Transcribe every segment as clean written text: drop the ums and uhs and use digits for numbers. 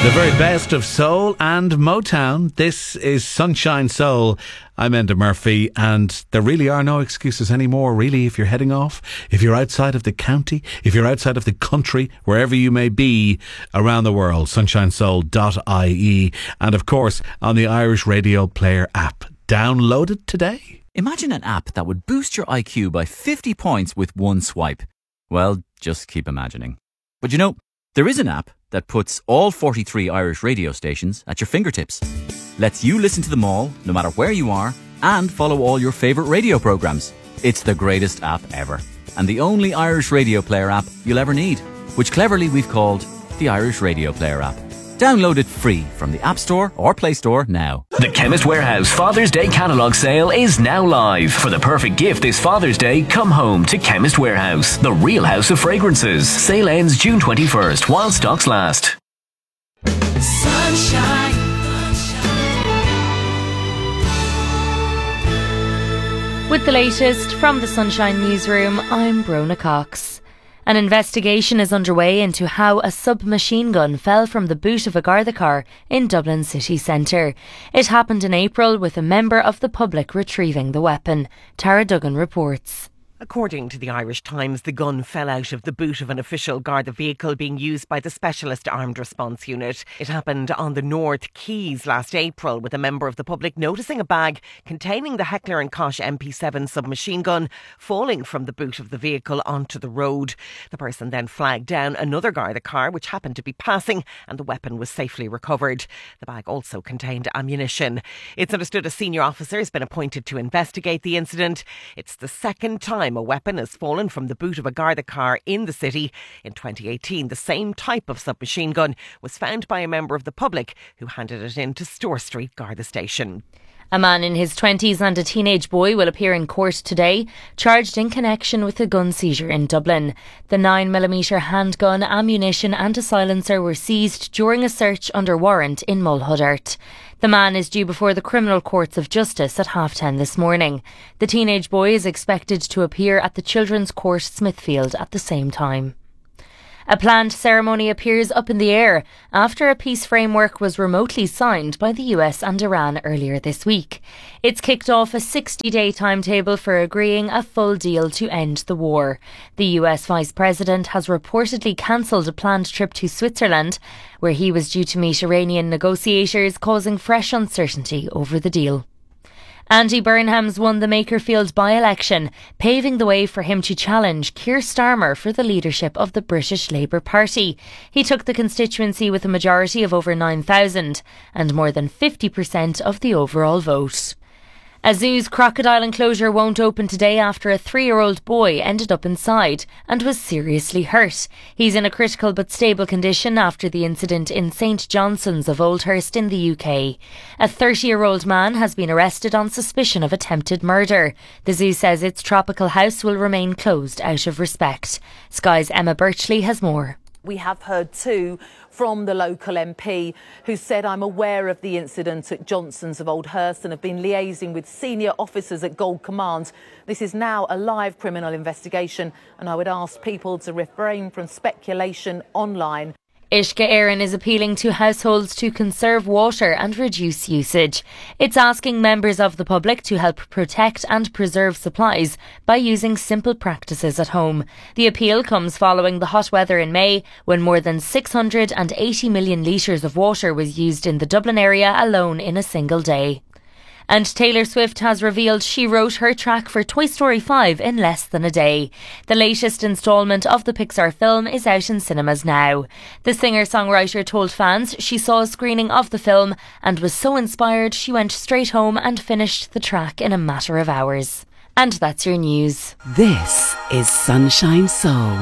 The very best of soul and Motown. This is Sunshine Soul. I'm Enda Murphy, and there really are no excuses anymore, really, if you're heading off, if you're outside of the county, if you're outside of the country, wherever you may be around the world. sunshinesoul.ie, and of course on the Irish Radio Player app. Download it today. Imagine an app that would boost your IQ by 50 points with one swipe. Well, just keep imagining. But you know, there is an app that puts all 43 Irish radio stations at your fingertips. Lets you listen to them all, no matter where you are, and follow all your favourite radio programmes. It's the greatest app ever, and the only Irish Radio Player app you'll ever need, which cleverly we've called the Irish Radio Player app. Download it free from the App Store or Play Store now. The Chemist Warehouse Father's Day catalogue sale is now live. For the perfect gift this Father's Day, come home to Chemist Warehouse, the real house of fragrances. Sale ends June 21st while stocks last. Sunshine. With the latest from the Sunshine Newsroom, I'm Brona Cox. An investigation is underway into how a submachine gun fell from the boot of a Garda car in Dublin city centre. It happened in April, with a member of the public retrieving the weapon. Tara Duggan reports. According to the Irish Times, the gun fell out of the boot of an official Garda vehicle being used by the Specialist Armed Response Unit. It happened on the North Quays last April, with a member of the public noticing a bag containing the Heckler & Koch MP7 submachine gun falling from the boot of the vehicle onto the road. The person then flagged down another Garda car which happened to be passing, and the weapon was safely recovered. The bag also contained ammunition. It's understood a senior officer has been appointed to investigate the incident. It's the second time a weapon has fallen from the boot of a Garda car in the city. In 2018, the same type of submachine gun was found by a member of the public who handed it in to Store Street Garda Station. A man in his 20s and a teenage boy will appear in court today, charged in connection with a gun seizure in Dublin. The 9mm handgun, ammunition and a silencer were seized during a search under warrant in Mulhuddart. The man is due before the Criminal Courts of Justice at 10:30 this morning. The teenage boy is expected to appear at the Children's Court Smithfield at the same time. A planned ceremony appears up in the air after a peace framework was remotely signed by the US and Iran earlier this week. It's kicked off a 60-day timetable for agreeing a full deal to end the war. The US Vice President has reportedly cancelled a planned trip to Switzerland, where he was due to meet Iranian negotiators, causing fresh uncertainty over the deal. Andy Burnham's won the Makerfield by-election, paving the way for him to challenge Keir Starmer for the leadership of the British Labour Party. He took the constituency with a majority of over 9,000 and more than 50% of the overall vote. A zoo's crocodile enclosure won't open today after a 3-year-old boy ended up inside and was seriously hurt. He's in a critical but stable condition after the incident in St Johnson's of Oldhurst in the UK. A 30-year-old man has been arrested on suspicion of attempted murder. The zoo says its tropical house will remain closed out of respect. Sky's Emma Birchley has more. We have heard too from the local MP who said, I'm aware of the incident at Johnson's of Oldhurst and have been liaising with senior officers at Gold Command. This is now a live criminal investigation, and I would ask people to refrain from speculation online. Uisce Éireann is appealing to households to conserve water and reduce usage. It's asking members of the public to help protect and preserve supplies by using simple practices at home. The appeal comes following the hot weather in May, when more than 680 million litres of water was used in the Dublin area alone in a single day. And Taylor Swift has revealed she wrote her track for Toy Story 5 in less than a day. The latest instalment of the Pixar film is out in cinemas now. The singer-songwriter told fans she saw a screening of the film and was so inspired she went straight home and finished the track in a matter of hours. And that's your news. This is Sunshine Soul.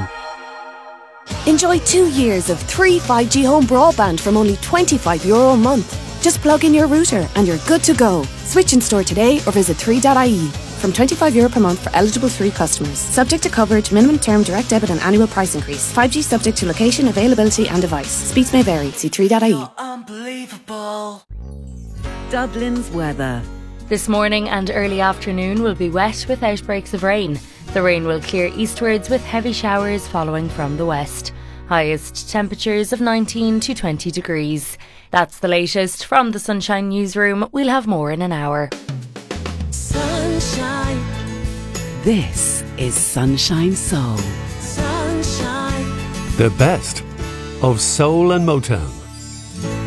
Enjoy 2 years of 3 5G home broadband from only €25 a month. Just plug in your router and you're good to go. Switch in store today or visit 3.ie. From €25 per month for eligible 3 customers. Subject to coverage, minimum term, direct debit and annual price increase. 5G subject to location, availability and device. Speeds may vary. See 3.ie. Unbelievable. Dublin's weather. This morning and early afternoon will be wet with outbreaks of rain. The rain will clear eastwards with heavy showers following from the west. Highest temperatures of 19 to 20 degrees. That's the latest from the Sunshine Newsroom. We'll have more in an hour. Sunshine. This is Sunshine Soul. Sunshine. The best of soul and Motown.